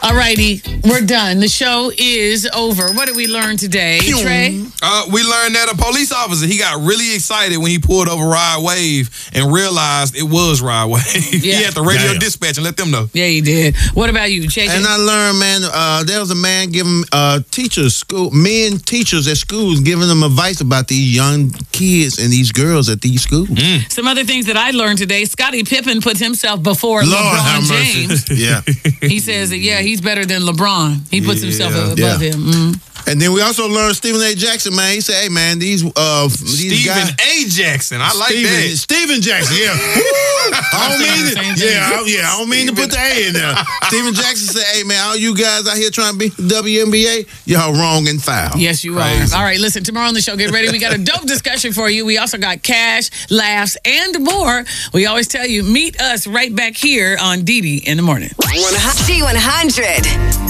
All righty, we're done. The show is over. What did we learn today, Trey? We learned that a police officer, he got really excited when he pulled over Rod Wave and realized it was Rod Wave. Yeah. He had the radio dispatch and let them know. Yeah, he did. What about you, JJ? And I learned, man, there was a man giving men teachers at schools giving them advice about these young kids and these girls at these schools. Some other things that I learned today. Scottie Pippen puts himself before LeBron James. Yeah. He says that, he's better than LeBron. He puts himself above him. And then we also learned Stephen A. Jackson, man. He said, hey, man, these guys. Stephen A. Jackson. I like that. Stephen Jackson, yeah. I don't mean to put the A in there. Stephen Jackson said, hey, man, all you guys out here trying to be the WNBA, y'all wrong and foul. Yes, you are. All right, listen, tomorrow on the show, get ready. We got a dope discussion for you. We also got cash, laughs, and more. We always tell you, meet us right back here on Dee Dee in the morning. D100.